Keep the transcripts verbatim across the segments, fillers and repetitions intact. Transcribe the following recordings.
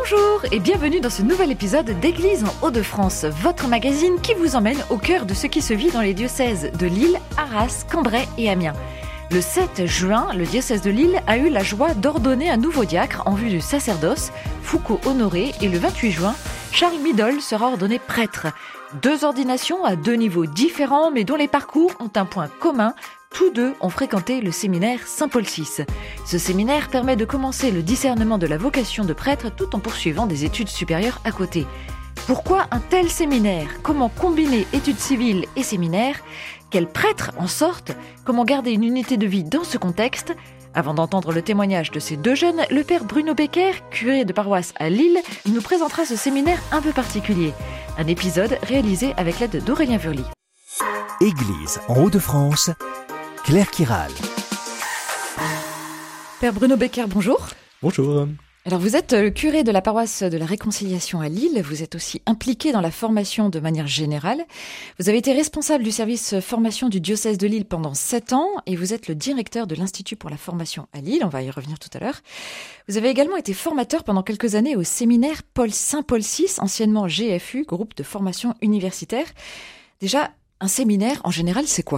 Bonjour et bienvenue dans ce nouvel épisode d'Église en Hauts-de-France, votre magazine qui vous emmène au cœur de ce qui se vit dans les diocèses de Lille, Arras, Cambrai et Amiens. Le sept juin, le diocèse de Lille a eu la joie d'ordonner un nouveau diacre en vue du sacerdoce, Foucault Honoré, et le vingt-huit juin, Charles Midol sera ordonné prêtre. Deux ordinations à deux niveaux différents mais dont les parcours ont un point commun. Tous deux ont fréquenté le séminaire Saint-Paul six. Ce séminaire permet de commencer le discernement de la vocation de prêtre tout en poursuivant des études supérieures à côté. Pourquoi un tel séminaire ? Comment combiner études civiles et séminaire ? Quels prêtres en sortent ? Comment garder une unité de vie dans ce contexte ? Avant d'entendre le témoignage de ces deux jeunes, le père Bruno Becker, curé de paroisse à Lille, nous présentera ce séminaire un peu particulier. Un épisode réalisé avec l'aide d'Aurélien Vurly. Église en Hauts-de-France, Claire Kiral. Père Bruno Becker, bonjour. Bonjour. Alors vous êtes le curé de la paroisse de la Réconciliation à Lille, vous êtes aussi impliqué dans la formation de manière générale. Vous avez été responsable du service formation du diocèse de Lille pendant sept ans et vous êtes le directeur de l'Institut pour la formation à Lille, on va y revenir tout à l'heure. Vous avez également été formateur pendant quelques années au séminaire Paul Saint-Paul six, anciennement G F U, groupe de formation universitaire. Déjà, un séminaire en général, c'est quoi ?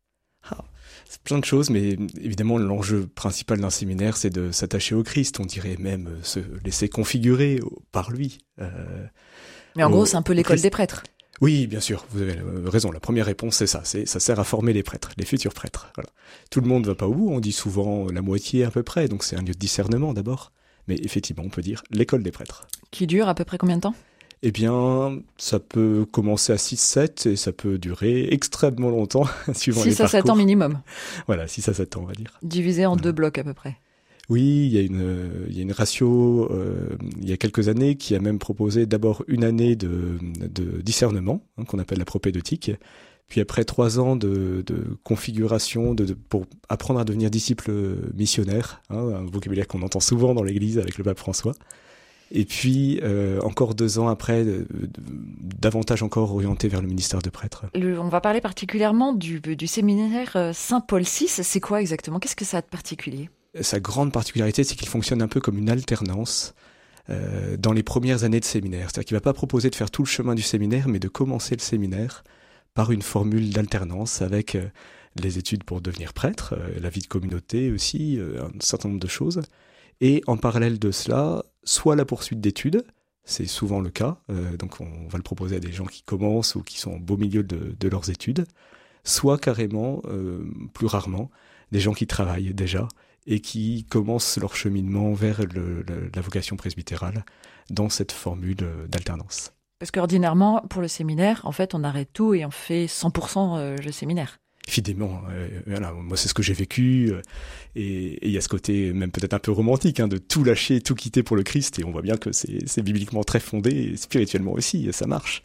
Ah, c'est plein de choses, mais évidemment l'enjeu principal d'un séminaire, c'est de s'attacher au Christ, on dirait même se laisser configurer par lui. Euh, mais en au, gros, c'est un peu l'école Christ. des prêtres. Oui, bien sûr, vous avez raison, la première réponse c'est ça, c'est, ça sert à former les prêtres, les futurs prêtres. Voilà. Tout le monde ne va pas au bout, on dit souvent la moitié à peu près, donc c'est un lieu de discernement d'abord, mais effectivement on peut dire l'école des prêtres. Qui dure à peu près combien de temps ? Eh bien, ça peut commencer à six sept et ça peut durer extrêmement longtemps, suivant les parcours. six à sept ans minimum. Voilà, six à sept ans, on va dire. Divisé en voilà. deux blocs à peu près. Oui, il y a une, il y a une ratio, euh, il y a quelques années, qui a même proposé d'abord une année de, de discernement, hein, qu'on appelle la propédeutique, puis après trois ans de, de configuration de, de, pour apprendre à devenir disciple missionnaire, hein, un vocabulaire qu'on entend souvent dans l'Église avec le pape François. Et puis, euh, encore deux ans après, de, de, davantage encore orienté vers le ministère de prêtre. Le, on va parler particulièrement du, du séminaire Saint-Paul six. C'est quoi exactement ? Qu'est-ce que ça a de particulier ? Sa grande particularité, c'est qu'il fonctionne un peu comme une alternance euh, dans les premières années de séminaire. C'est-à-dire qu'il ne va pas proposer de faire tout le chemin du séminaire, mais de commencer le séminaire par une formule d'alternance avec euh, les études pour devenir prêtre, euh, la vie de communauté aussi, euh, un certain nombre de choses. Et en parallèle de cela, soit la poursuite d'études, c'est souvent le cas, euh, donc on va le proposer à des gens qui commencent ou qui sont au beau milieu de, de leurs études, soit carrément, euh, plus rarement, des gens qui travaillent déjà et qui commencent leur cheminement vers le, le, la vocation presbytérale dans cette formule d'alternance. Parce qu'ordinairement, pour le séminaire, en fait, on arrête tout et on fait cent pour cent le séminaire. Évidemment, euh, voilà, moi c'est ce que j'ai vécu, euh, et il y a ce côté même peut-être un peu romantique, hein, de tout lâcher, tout quitter pour le Christ, et on voit bien que c'est, c'est bibliquement très fondé, et spirituellement aussi, ça marche.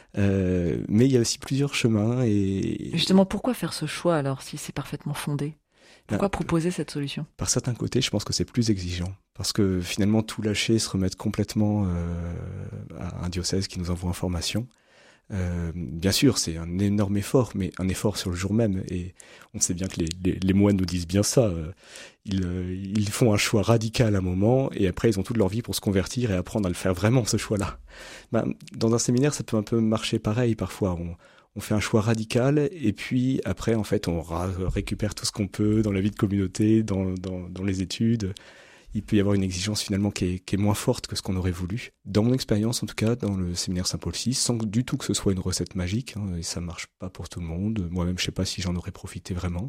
Euh, mais il y a aussi plusieurs chemins. Et justement, pourquoi faire ce choix alors, si c'est parfaitement fondé ? Pourquoi ben, proposer cette solution ? Par certains côtés, je pense que c'est plus exigeant, parce que finalement tout lâcher, se remettre complètement euh, à un diocèse qui nous envoie en formation, Euh, bien sûr, c'est un énorme effort, mais un effort sur le jour même. Et on sait bien que les, les, les moines nous disent bien ça. Euh, ils, euh, ils font un choix radical à un moment, et après ils ont toute leur vie pour se convertir et apprendre à le faire vraiment, ce choix-là. Ben, dans un séminaire, ça peut un peu marcher pareil parfois. On, on fait un choix radical, et puis après, en fait, on ra- récupère tout ce qu'on peut dans la vie de communauté, dans, dans, dans les études. Il peut y avoir une exigence finalement qui est, qui est moins forte que ce qu'on aurait voulu. Dans mon expérience, en tout cas, dans le séminaire Saint-Paul six, sans du tout que ce soit une recette magique, hein, et ça marche pas pour tout le monde. Moi-même, je sais pas si j'en aurais profité vraiment.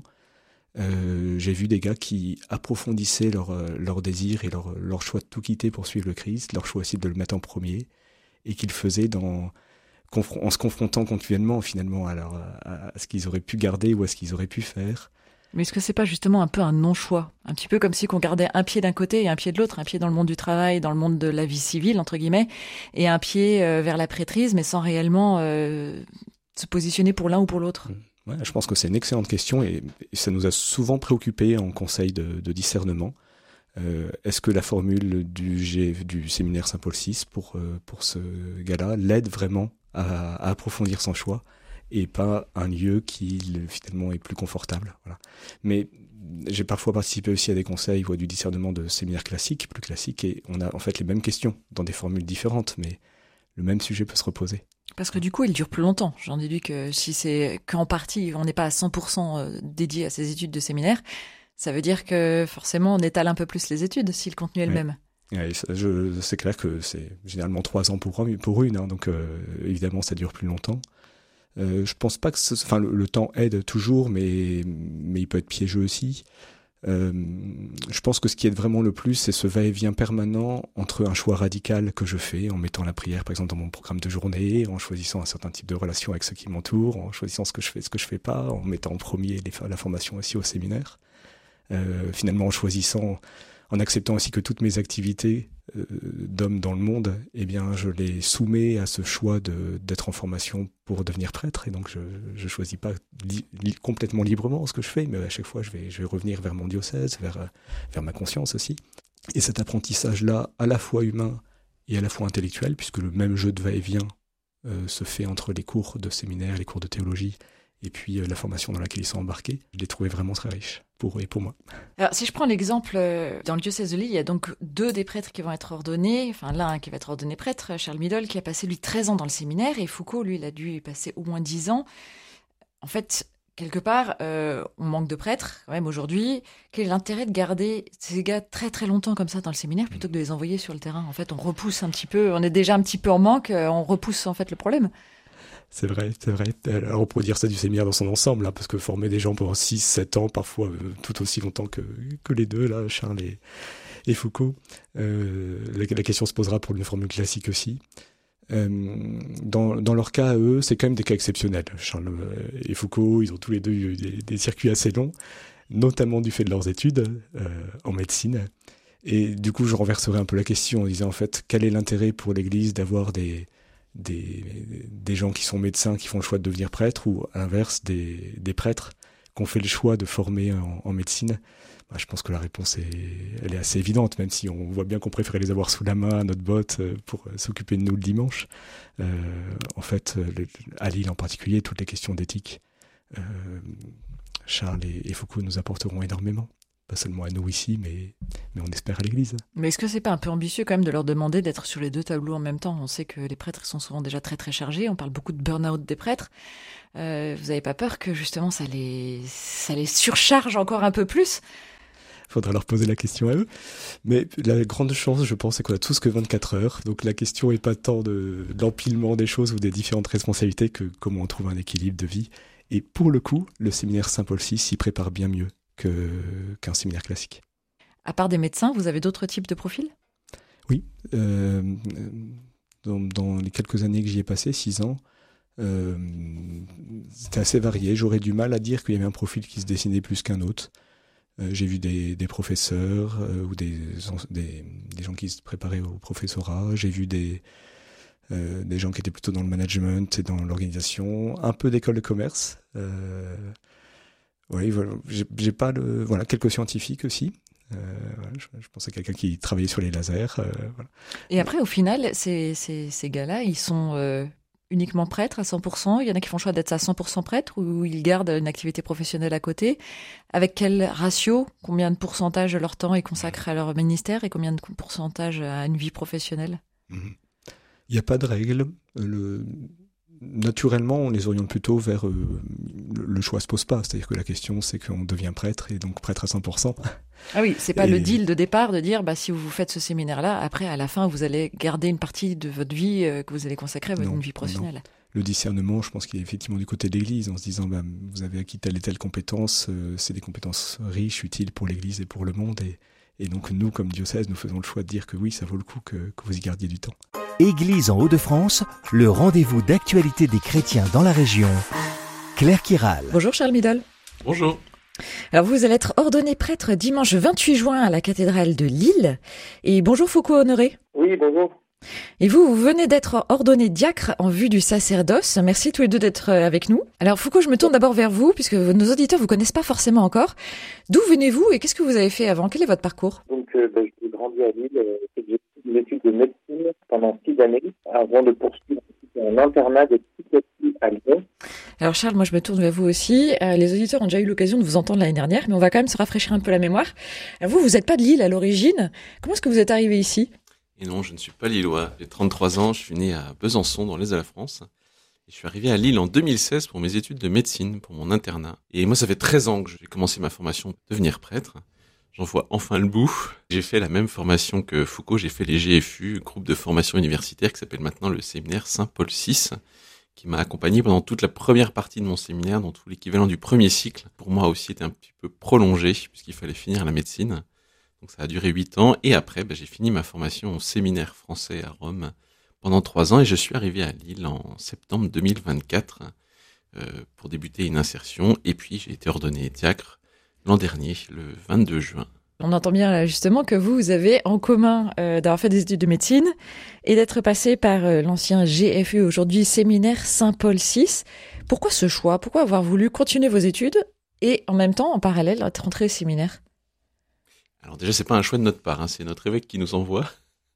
Euh, j'ai vu des gars qui approfondissaient leur, leur désir et leur, leur choix de tout quitter pour suivre le Christ, leur choix aussi de le mettre en premier, et qu'ils le faisaient dans, en se confrontant continuellement finalement à, leur, à ce qu'ils auraient pu garder ou à ce qu'ils auraient pu faire. Mais est-ce que c'est pas justement un peu un non-choix ? Un petit peu comme si on gardait un pied d'un côté et un pied de l'autre, un pied dans le monde du travail, dans le monde de la vie civile, entre guillemets, et un pied euh, vers la prêtrise, mais sans réellement euh, se positionner pour l'un ou pour l'autre. Ouais, je pense que c'est une excellente question et, et ça nous a souvent préoccupés en conseil de, de discernement. Euh, est-ce que la formule du, G, du séminaire Saint-Paul six pour, euh, pour ce gars-là l'aide vraiment à, à approfondir son choix ? Et pas un lieu qui finalement est plus confortable. Voilà. Mais j'ai parfois participé aussi à des conseils ou à du discernement de séminaires classiques, plus classiques, et on a en fait les mêmes questions dans des formules différentes, mais le même sujet peut se reposer. Parce que du coup, il dure plus longtemps. J'en déduis que si c'est qu'en partie, on n'est pas à cent pour cent dédié à ces études de séminaire, ça veut dire que forcément, on étale un peu plus les études si le contenu est oui. le même. Ouais, je, c'est clair que c'est généralement trois ans pour, pour une, hein, donc euh, évidemment, ça dure plus longtemps. Euh, je pense pas que ce, enfin, le, le temps aide toujours, mais, mais il peut être piégeux aussi. Euh, je pense que ce qui aide vraiment le plus, c'est ce va-et-vient permanent entre un choix radical que je fais en mettant la prière, par exemple, dans mon programme de journée, en choisissant un certain type de relation avec ceux qui m'entourent, en choisissant ce que je fais, ce que je fais pas, en mettant en premier les, la formation aussi au séminaire. Euh, finalement, en choisissant, en acceptant aussi que toutes mes activités euh, d'homme dans le monde, eh bien, je les soumets à ce choix de, d'être en formation pour devenir prêtre. Et donc, je ne choisis pas li, li, complètement librement ce que je fais, mais à chaque fois, je vais, je vais revenir vers mon diocèse, vers, vers ma conscience aussi. Et cet apprentissage-là, à la fois humain et à la fois intellectuel, puisque le même jeu de va-et-vient euh, se fait entre les cours de séminaire, les cours de théologie, et puis euh, la formation dans laquelle ils sont embarqués, je l'ai trouvé vraiment très riche, pour eux et pour moi. Alors, si je prends l'exemple, euh, dans le diocèse de Lille, il y a donc deux des prêtres qui vont être ordonnés, enfin l'un qui va être ordonné prêtre, Charles Midol, qui a passé lui treize ans dans le séminaire, et Foucault, lui, il a dû y passer au moins dix ans. En fait, quelque part, euh, on manque de prêtres, quand même, aujourd'hui. Quel est l'intérêt de garder ces gars très très longtemps comme ça dans le séminaire, plutôt que de les envoyer sur le terrain? En fait, on repousse un petit peu, on est déjà un petit peu en manque, on repousse en fait le problème. C'est vrai, c'est vrai. Alors on pourrait dire ça du séminaire dans son ensemble, hein, parce que former des gens pendant six sept ans, parfois euh, tout aussi longtemps que, que les deux, là, Charles et, et Foucault, euh, la, la question se posera pour une formule classique aussi. Euh, dans, dans leur cas, eux, c'est quand même des cas exceptionnels. Charles et Foucault, ils ont tous les deux eu des, des circuits assez longs, notamment du fait de leurs études euh, en médecine. Et du coup, je renverserai un peu la question en disant, en fait, quel est l'intérêt pour l'Église d'avoir des... Des, des gens qui sont médecins qui font le choix de devenir prêtres, ou à l'inverse des, des prêtres qui ont fait le choix de former en, en médecine? Bah, je pense que la réponse est, elle est assez évidente, même si on voit bien qu'on préférait les avoir sous la main à notre botte pour s'occuper de nous le dimanche. Euh, en fait, le, à Lille en particulier, toutes les questions d'éthique, euh, Charles et, et Foucault nous apporteront énormément. Pas seulement à nous ici, mais, mais on espère à l'Église. Mais est-ce que c'est pas un peu ambitieux quand même de leur demander d'être sur les deux tableaux en même temps? On sait que les prêtres sont souvent déjà très très chargés, on parle beaucoup de burn-out des prêtres. Euh, vous n'avez pas peur que justement ça les, ça les surcharge encore un peu plus? Il faudra leur poser la question à eux. Mais la grande chance, je pense, c'est qu'on a tous que vingt-quatre heures. Donc la question n'est pas tant de, de l'empilement des choses ou des différentes responsabilités que comment on trouve un équilibre de vie. Et pour le coup, le séminaire Saint-Paul six s'y prépare bien mieux Que, qu'un séminaire classique. À part des médecins, vous avez d'autres types de profils? Oui. Euh, dans, dans les quelques années que j'y ai passé, six ans, euh, c'était assez varié. J'aurais du mal à dire qu'il y avait un profil qui se dessinait plus qu'un autre. Euh, j'ai vu des, des professeurs euh, ou des, des, des gens qui se préparaient au professorat. J'ai vu des, euh, des gens qui étaient plutôt dans le management et dans l'organisation. Un peu d'école de commerce. Euh, Oui, voilà. J'ai, j'ai pas le, voilà, quelques scientifiques aussi. Euh, voilà, je, je pense à quelqu'un qui travaillait sur les lasers. Euh, voilà. Et après, au final, ces, ces, ces gars-là, ils sont euh, uniquement prêtres à cent pour cent? Il y en a qui font le choix d'être à cent pour cent prêtres, ou ils gardent une activité professionnelle à côté? Avec quel ratio? Combien de pourcentage de leur temps ils consacrent à leur ministère et combien de pourcentage à une vie professionnelle? Il n'y a pas de règle. Le... Naturellement, on les oriente plutôt vers... Euh, le choix ne se pose pas. C'est-à-dire que la question, c'est qu'on devient prêtre, et donc prêtre à cent pour cent. Ah oui, c'est pas et... le deal de départ de dire, bah, si vous faites ce séminaire-là, après, à la fin, vous allez garder une partie de votre vie euh, que vous allez consacrer à votre non, vie professionnelle. Non. Le discernement, je pense qu'il est effectivement du côté de l'Église, en se disant, bah, vous avez acquis telle et telle compétence, euh, c'est des compétences riches, utiles pour l'Église et pour le monde, et, et donc nous, comme diocèse, nous faisons le choix de dire que oui, ça vaut le coup que, que vous y gardiez du temps. Église en Hauts-de-France, le rendez-vous d'actualité des chrétiens dans la région. Claire Kiral. Bonjour Charles Midol. Bonjour. Alors vous allez être ordonné prêtre dimanche vingt-huit juin à la cathédrale de Lille. Et bonjour Foucault Honoré. Oui, bonjour. Et vous, vous venez d'être ordonné diacre en vue du sacerdoce. Merci tous les deux d'être avec nous. Alors Foucault, je me tourne d'abord vers vous, puisque nos auditeurs vous connaissent pas forcément encore. D'où venez-vous et qu'est-ce que vous avez fait avant? Quel est votre parcours? Donc, euh, ben, j'ai grandi à Lille, euh, j'ai fait une étude de médecine pendant six années, avant de poursuivre un internat de psychiatrie à Lyon. Alors Charles, moi je me tourne vers vous aussi. Euh, les auditeurs ont déjà eu l'occasion de vous entendre l'année dernière, mais on va quand même se rafraîchir un peu la mémoire. Alors vous, vous n'êtes pas de Lille à l'origine. Comment est-ce que vous êtes arrivé ici ? Et non, je ne suis pas lillois. J'ai trente-trois ans, je suis né à Besançon, dans l'est de la France. Et je suis arrivé à Lille en deux mille seize pour mes études de médecine, pour mon internat. Et moi, ça fait treize ans que j'ai commencé ma formation de devenir prêtre. J'en vois enfin le bout. J'ai fait la même formation que Foucault, j'ai fait les G F U, groupe de formation universitaire qui s'appelle maintenant le séminaire Saint-Paul six, qui m'a accompagné pendant toute la première partie de mon séminaire, dont tout l'équivalent du premier cycle. Pour moi aussi, était un petit peu prolongé, puisqu'il fallait finir la médecine. Donc ça a duré huit ans. Et après, bah, j'ai fini ma formation au séminaire français à Rome pendant trois ans. Et je suis arrivé à Lille en septembre deux mille vingt-quatre euh, pour débuter une insertion. Et puis, j'ai été ordonné diacre l'an dernier, le vingt-deux juin. On entend bien là, justement que vous, vous avez en commun euh, d'avoir fait des études de médecine et d'être passé par euh, l'ancien G F U, aujourd'hui séminaire Saint-Paul six. Pourquoi ce choix ? Pourquoi avoir voulu continuer vos études et en même temps, en parallèle, être rentré au séminaire ? Alors déjà, c'est pas un choix de notre part, hein, c'est notre évêque qui nous envoie.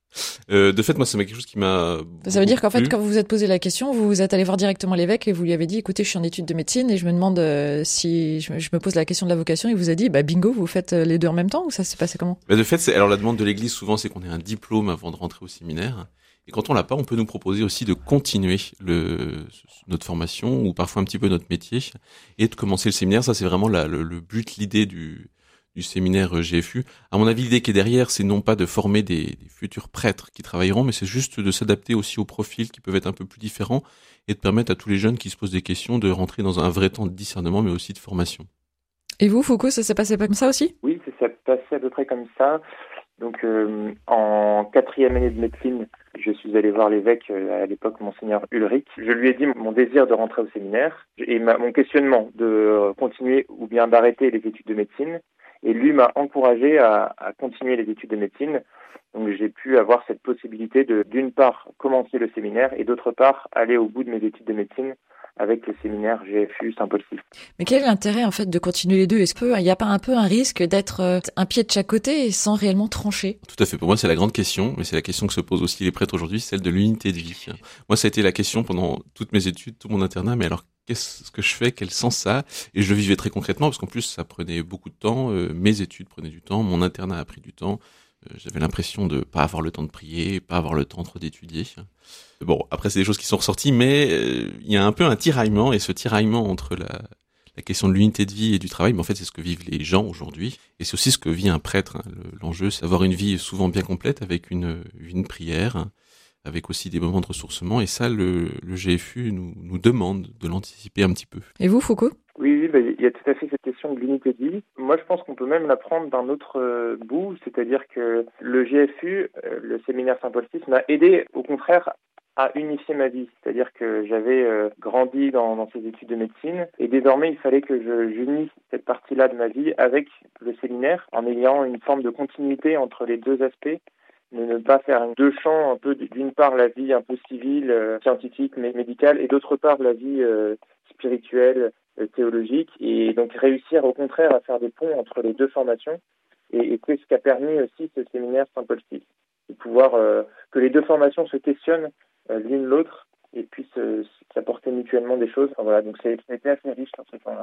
Euh, de fait, moi, c'est quelque chose qui m'a... Ça veut dire qu'en fait, plu. quand vous vous êtes posé la question, vous vous êtes allé voir directement l'évêque et vous lui avez dit, écoutez, je suis en études de médecine et je me demande euh, si je, je me pose la question de la vocation. Il vous a dit, bah bingo, vous faites les deux en même temps, ou ça s'est passé comment ? Bah, de fait, c'est... alors la demande de l'Église, souvent, c'est qu'on ait un diplôme avant de rentrer au séminaire. Et quand on l'a pas, on peut nous proposer aussi de continuer le, notre formation ou parfois un petit peu notre métier et de commencer le séminaire. Ça, c'est vraiment la, le, le but, l'idée du... du séminaire G F U. À mon avis, l'idée qui est derrière, c'est non pas de former des, des futurs prêtres qui travailleront, mais c'est juste de s'adapter aussi aux profils qui peuvent être un peu plus différents et de permettre à tous les jeunes qui se posent des questions de rentrer dans un vrai temps de discernement, mais aussi de formation. Et vous, Foucault, ça s'est passé comme ça aussi ? Oui, ça s'est passé à peu près comme ça. Donc, euh, en quatrième année de médecine, je suis allé voir l'évêque, euh, à l'époque, Monseigneur Ulrich. Je lui ai dit mon désir de rentrer au séminaire et ma, mon questionnement de continuer ou bien d'arrêter les études de médecine. Et lui m'a encouragé à, à continuer les études de médecine. Donc j'ai pu avoir cette possibilité de, d'une part, commencer le séminaire et d'autre part, aller au bout de mes études de médecine avec le séminaire G F U Saint-Paul six. Mais quel est l'intérêt en fait de continuer les deux ? Est-ce qu'il n'y a pas un peu un risque d'être euh, un pied de chaque côté et sans réellement trancher ? Tout à fait. Pour moi, c'est la grande question, mais c'est la question que se posent aussi les prêtres aujourd'hui, celle de l'unité de vie. Moi, ça a été la question pendant toutes mes études, tout mon internat, mais alors qu'est-ce que je fais ? Quel sens ça a ? Et je le vivais très concrètement, parce qu'en plus, ça prenait beaucoup de temps, euh, mes études prenaient du temps, mon internat a pris du temps. Euh, j'avais l'impression de pas avoir le temps de prier, pas avoir le temps trop d'étudier. Bon, après, c'est des choses qui sont ressorties, mais euh, il y a un peu un tiraillement, et ce tiraillement entre la, la question de l'unité de vie et du travail, mais en fait, c'est ce que vivent les gens aujourd'hui, et c'est aussi ce que vit un prêtre. Hein. Le, l'enjeu, c'est d'avoir une vie souvent bien complète, avec une, une prière, avec aussi des moments de ressourcement, et ça, le, le G F U nous, nous demande de l'anticiper un petit peu. Et vous, Foucault ? Oui, oui, bah, il y a tout à fait cette question de l'unité de vie. Moi, je pense qu'on peut même la prendre d'un autre euh, bout, c'est-à-dire que le G F U, euh, le séminaire Saint-Paul six, m'a aidé, au contraire, à unifier ma vie. C'est-à-dire que j'avais euh, grandi dans, dans ces études de médecine et désormais, il fallait que je, j'unisse cette partie-là de ma vie avec le séminaire en ayant une forme de continuité entre les deux aspects. De ne pas faire deux champs, un peu d'une part la vie un peu civile, euh, scientifique, mais médicale, et d'autre part la vie euh, spirituelle, euh, théologique, et donc réussir au contraire à faire des ponts entre les deux formations, et, et c'est ce qu'a permis aussi ce séminaire Saint-Paul six, de pouvoir euh, que les deux formations se questionnent euh, l'une l'autre et puissent euh, s'apporter mutuellement des choses. Enfin, voilà, donc c'est, ça a été assez riche sur ce point-là.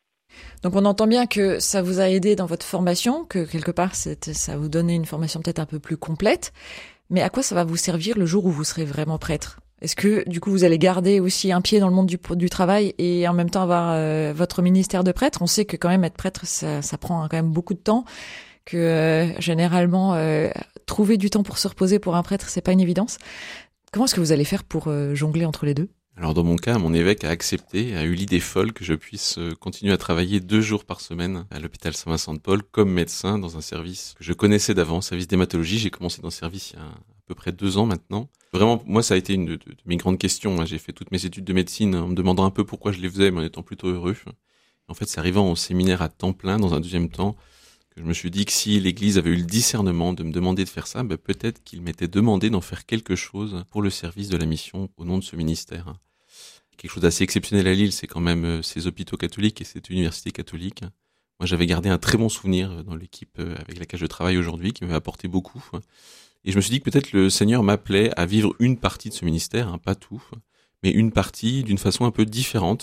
Donc on entend bien que ça vous a aidé dans votre formation, que quelque part ça vous donnait une formation peut-être un peu plus complète, mais à quoi ça va vous servir le jour où vous serez vraiment prêtre ? Est-ce que du coup vous allez garder aussi un pied dans le monde du, du travail et en même temps avoir euh, votre ministère de prêtre ? On sait que quand même être prêtre ça, ça prend quand même beaucoup de temps, que euh, généralement euh, trouver du temps pour se reposer pour un prêtre c'est pas une évidence. Comment est-ce que vous allez faire pour euh, jongler entre les deux ? Alors dans mon cas, mon évêque a accepté, a eu l'idée folle que je puisse continuer à travailler deux jours par semaine à l'hôpital Saint-Vincent-de-Paul comme médecin dans un service que je connaissais d'avant, service d'hématologie. J'ai commencé dans ce service il y a à peu près deux ans maintenant. Vraiment, moi, ça a été une de, de, de mes grandes questions. J'ai fait toutes mes études de médecine en me demandant un peu pourquoi je les faisais, mais en étant plutôt heureux. En fait, c'est arrivant au séminaire à temps plein dans un deuxième temps que je me suis dit que si l'Église avait eu le discernement de me demander de faire ça, ben peut-être qu'il m'était demandé d'en faire quelque chose pour le service de la mission au nom de ce ministère. Quelque chose d'assez exceptionnel à Lille, c'est quand même ces hôpitaux catholiques et cette université catholique. Moi, j'avais gardé un très bon souvenir dans l'équipe avec laquelle je travaille aujourd'hui, qui m'avait apporté beaucoup. Et je me suis dit que peut-être le Seigneur m'appelait à vivre une partie de ce ministère, hein, pas tout, mais une partie d'une façon un peu différente,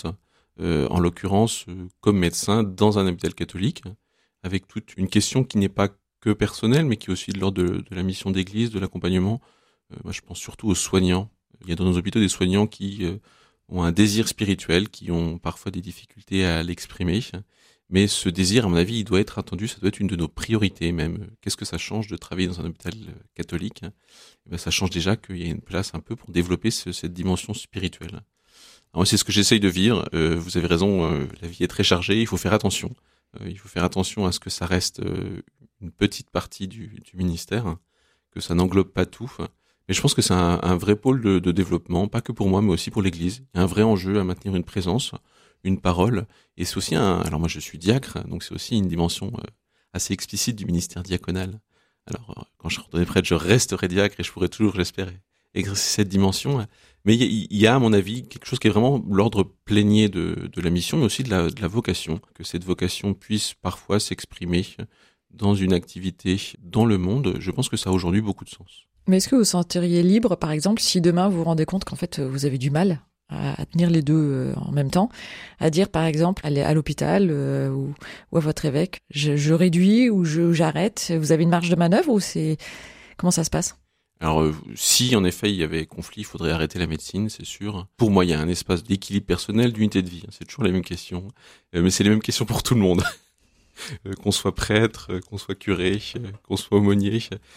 euh, en l'occurrence euh, comme médecin dans un hôpital catholique, avec toute une question qui n'est pas que personnelle, mais qui est aussi de l'ordre de, de la mission d'église, de l'accompagnement. Euh, moi, je pense surtout aux soignants. Il y a dans nos hôpitaux des soignants qui euh, ont un désir spirituel, qui ont parfois des difficultés à l'exprimer. Mais ce désir, à mon avis, il doit être attendu, ça doit être une de nos priorités même. Qu'est-ce que ça change de travailler dans un hôpital catholique ? Eh bien, ça change déjà qu'il y a une place un peu pour développer ce, cette dimension spirituelle. Alors, c'est ce que j'essaye de vivre. Euh, vous avez raison, euh, la vie est très chargée, il faut faire attention. Euh, il faut faire attention à ce que ça reste euh, une petite partie du, du ministère, que ça n'englobe pas tout. Mais je pense que c'est un, un vrai pôle de, de développement, pas que pour moi, mais aussi pour l'Église. Il y a un vrai enjeu à maintenir une présence, une parole, et c'est aussi un... Alors moi, je suis diacre, donc c'est aussi une dimension euh, assez explicite du ministère diaconal. Alors, euh, quand je serai prêtre, je resterai diacre et je pourrai toujours, j'espère, exercer cette dimension. Mais il y, y a, à mon avis, quelque chose qui est vraiment l'ordre plénier de, de la mission, mais aussi de la, de la vocation, que cette vocation puisse parfois s'exprimer dans une activité dans le monde. Je pense que ça a aujourd'hui beaucoup de sens. Mais est-ce que vous sentiriez libre, par exemple, si demain vous vous rendez compte qu'en fait vous avez du mal à, à tenir les deux en même temps, à dire par exemple aller à l'hôpital euh, ou, ou à votre évêque, je, je réduis ou je, j'arrête, vous avez une marge de manœuvre ou c'est comment ça se passe ? Alors, euh, si en effet il y avait conflit, il faudrait arrêter la médecine, c'est sûr. Pour moi, il y a un espace d'équilibre personnel, d'unité de vie. C'est toujours les mêmes questions, euh, mais c'est les mêmes questions pour tout le monde. Euh, qu'on soit prêtre, euh, qu'on soit curé, euh, qu'on soit aumônier.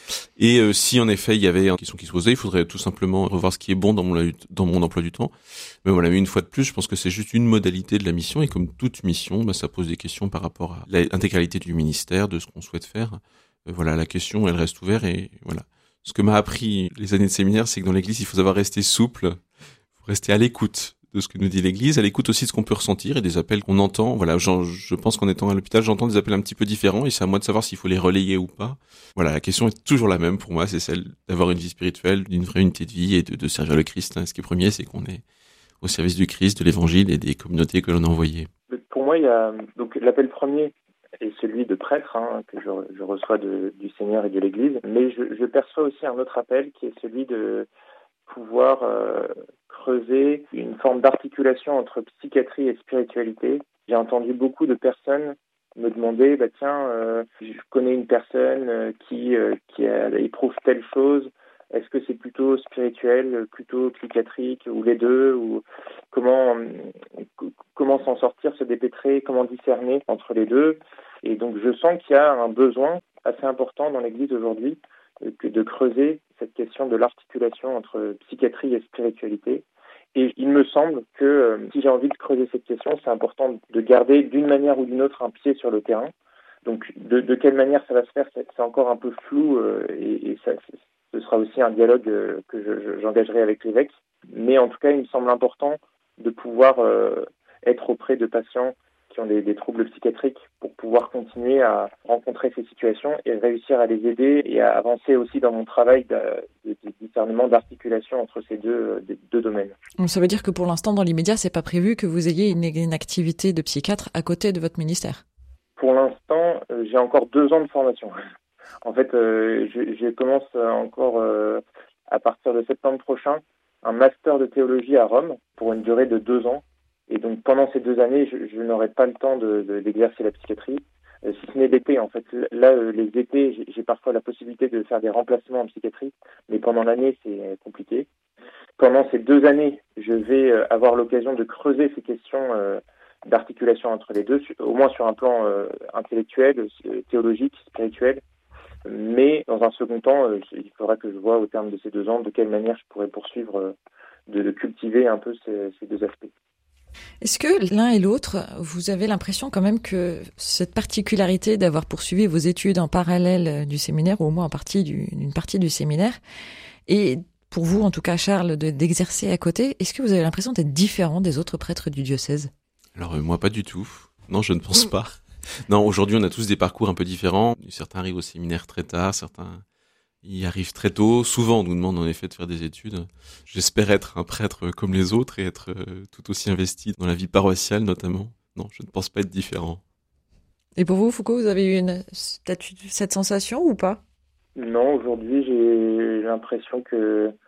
Et euh, si en effet il y avait une question qui se posait, il faudrait tout simplement revoir ce qui est bon dans mon, dans mon emploi du temps. Mais voilà, mais une fois de plus, je pense que c'est juste une modalité de la mission, et comme toute mission, bah, ça pose des questions par rapport à l'intégralité du ministère, de ce qu'on souhaite faire. Euh, voilà, la question, elle reste ouverte, et voilà. Ce que m'a appris les années de séminaire, c'est que dans l'Église, il faut savoir rester souple, il faut rester à l'écoute de ce que nous dit l'Église, à l'écoute aussi de ce qu'on peut ressentir et des appels qu'on entend. Voilà, je pense qu'en étant à l'hôpital, j'entends des appels un petit peu différents, et c'est à moi de savoir s'il faut les relayer ou pas. Voilà, la question est toujours la même pour moi, c'est celle d'avoir une vie spirituelle, d'une vraie unité de vie et de, de servir le Christ. Ce qui est premier, c'est qu'on est au service du Christ, de l'Évangile et des communautés que l'on a envoyées. Pour moi, il y a donc l'appel premier est celui de prêtre, hein, que je, je reçois de, du Seigneur et de l'Église, mais je, je perçois aussi un autre appel qui est celui de pouvoir euh, creuser une forme d'articulation entre psychiatrie et spiritualité. J'ai entendu beaucoup de personnes me demander, bah tiens, euh, je connais une personne euh, qui euh, qui a, éprouve telle chose. Est-ce que c'est plutôt spirituel, plutôt psychiatrique, ou les deux, ou comment comment s'en sortir, se dépêtrer, comment discerner entre les deux. Et donc je sens qu'il y a un besoin assez important dans l'Église aujourd'hui que de creuser cette question de l'articulation entre psychiatrie et spiritualité. Et il me semble que euh, si j'ai envie de creuser cette question, c'est important de garder d'une manière ou d'une autre un pied sur le terrain. Donc de, de quelle manière ça va se faire, c'est, c'est encore un peu flou, euh, et, et ça, ce sera aussi un dialogue euh, que je, j'engagerai avec l'évêque. Mais en tout cas, il me semble important de pouvoir euh, être auprès de patients qui ont des, des troubles psychiatriques pour pouvoir continuer à rencontrer ces situations et réussir à les aider et à avancer aussi dans mon travail de, de, de discernement, d'articulation entre ces deux, de, deux domaines. Donc ça veut dire que pour l'instant, dans l'immédiat, c'est pas prévu que vous ayez une, une activité de psychiatre à côté de votre ministère ? Pour l'instant, euh, j'ai encore deux ans de formation. En fait, euh, je, je commence encore euh, à partir de septembre prochain un master de théologie à Rome pour une durée de deux ans. Et donc pendant ces deux années, je, je n'aurai pas le temps de, de, d'exercer la psychiatrie, euh, si ce n'est l'été en fait. Là, euh, les étés, j'ai, j'ai parfois la possibilité de faire des remplacements en psychiatrie, mais pendant l'année, c'est compliqué. Pendant ces deux années, je vais euh, avoir l'occasion de creuser ces questions euh, d'articulation entre les deux, au moins sur un plan euh, intellectuel, théologique, spirituel. Mais dans un second temps, euh, il faudra que je vois au terme de ces deux ans de quelle manière je pourrais poursuivre, euh, de, de cultiver un peu ces, ces deux aspects. Est-ce que l'un et l'autre, vous avez l'impression quand même que cette particularité d'avoir poursuivi vos études en parallèle du séminaire, ou au moins en partie du, d'une partie du séminaire, et pour vous, en tout cas Charles, de, d'exercer à côté, est-ce que vous avez l'impression d'être différent des autres prêtres du diocèse ? Alors euh, moi pas du tout. Non, je ne pense pas. Non, aujourd'hui on a tous des parcours un peu différents. Certains arrivent au séminaire très tard, certains y arrivent très tôt. Souvent on nous demande en effet de faire des études. J'espère être un prêtre comme les autres et être euh, tout aussi investi dans la vie paroissiale notamment. Non, je ne pense pas être différent. Et pour vous, Foucault, vous avez eu une, cette sensation ou pas ? Non, aujourd'hui j'ai l'impression que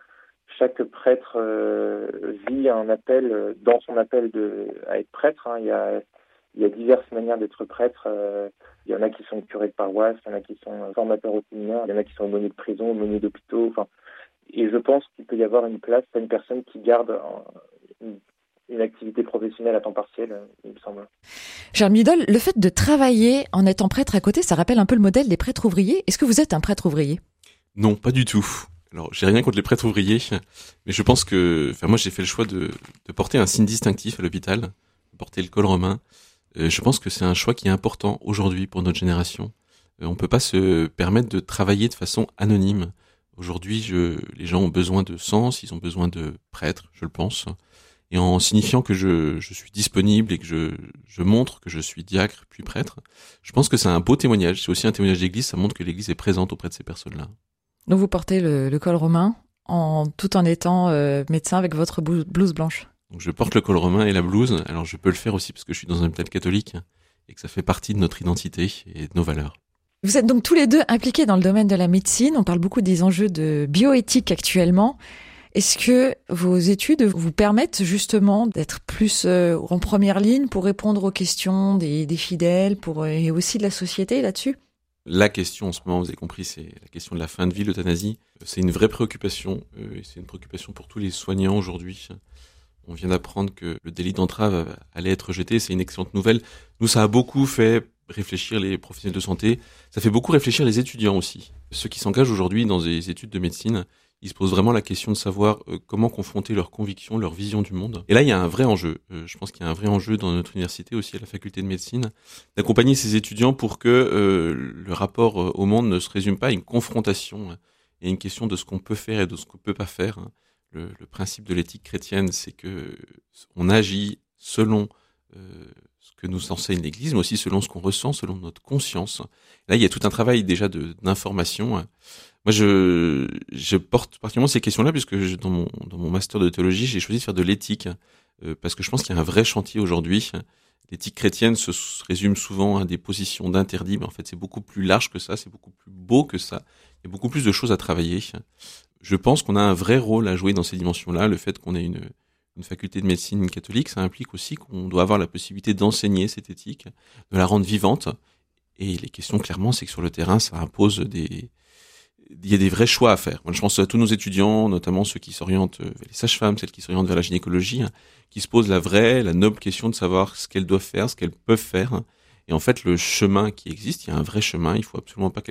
chaque prêtre euh, vit un appel, dans son appel de, à être prêtre. Hein. Il y a, il y a diverses manières d'être prêtre. Euh, il y en a qui sont curés de paroisse, il y en a qui sont formateurs au séminaire, il y en a qui sont aumôniers de prison, aumôniers d'hôpitaux. Enfin, et je pense qu'il peut y avoir une place à une personne qui garde une, une activité professionnelle à temps partiel, il me semble. Gérald Midol, le fait de travailler en étant prêtre à côté, ça rappelle un peu le modèle des prêtres ouvriers. Est-ce que vous êtes un prêtre ouvrier ? Non, pas du tout. Alors, j'ai rien contre les prêtres ouvriers, mais je pense que, enfin, moi, j'ai fait le choix de, de porter un signe distinctif à l'hôpital, de porter le col romain. Euh, je pense que c'est un choix qui est important aujourd'hui pour notre génération. Euh, on peut pas se permettre de travailler de façon anonyme. Aujourd'hui, je, les gens ont besoin de sens, ils ont besoin de prêtres, je le pense. Et en signifiant que je, je suis disponible et que je, je montre que je suis diacre puis prêtre, je pense que c'est un beau témoignage. C'est aussi un témoignage d'église, ça montre que l'église est présente auprès de ces personnes-là. Donc vous portez le, le col romain en, tout en étant euh, médecin avec votre blouse blanche. Donc je porte le col romain et la blouse. Alors je peux le faire aussi parce que je suis dans un hôpital catholique et que ça fait partie de notre identité et de nos valeurs. Vous êtes donc tous les deux impliqués dans le domaine de la médecine. On parle beaucoup des enjeux de bioéthique actuellement. Est-ce que vos études vous permettent justement d'être plus euh, en première ligne pour répondre aux questions des, des fidèles pour, et aussi de la société là-dessus ? La question en ce moment, vous avez compris, c'est la question de la fin de vie, l'euthanasie. C'est une vraie préoccupation, euh, et c'est une préoccupation pour tous les soignants aujourd'hui. On vient d'apprendre que le délit d'entrave allait être rejeté, c'est une excellente nouvelle. Nous, ça a beaucoup fait réfléchir les professionnels de santé, ça fait beaucoup réfléchir les étudiants aussi. Ceux qui s'engagent aujourd'hui dans des études de médecine, ils se posent vraiment la question de savoir euh, comment confronter leurs convictions, leur vision du monde. Et là, il y a un vrai enjeu. Euh, je pense qu'il y a un vrai enjeu dans notre université, aussi à la faculté de médecine, d'accompagner ces étudiants pour que euh, le rapport au monde ne se résume pas à une confrontation et une question de ce qu'on peut faire et de ce qu'on peut pas faire. Le, le principe de l'éthique chrétienne, c'est que on agit selon euh, ce que nous enseigne l'Église, mais aussi selon ce qu'on ressent, selon notre conscience. Là, il y a tout un travail déjà de, d'information. Moi, je, je porte particulièrement ces questions-là puisque je, dans, mon, dans mon master de théologie, j'ai choisi de faire de l'éthique euh, parce que je pense qu'il y a un vrai chantier aujourd'hui. L'éthique chrétienne se résume souvent à des positions d'interdit, mais en fait, c'est beaucoup plus large que ça, c'est beaucoup plus beau que ça. Il y a beaucoup plus de choses à travailler. Je pense qu'on a un vrai rôle à jouer dans ces dimensions-là. Le fait qu'on ait une, une faculté de médecine catholique, ça implique aussi qu'on doit avoir la possibilité d'enseigner cette éthique, de la rendre vivante. Et les questions, clairement, c'est que sur le terrain, ça impose des... Il y a des vrais choix à faire. Moi, je pense à tous nos étudiants, notamment ceux qui s'orientent vers les sages-femmes, celles qui s'orientent vers la gynécologie, hein, qui se posent la vraie, la noble question de savoir ce qu'elles doivent faire, ce qu'elles peuvent faire. Et en fait, le chemin qui existe, il y a un vrai chemin. Il faut absolument pas qu'elles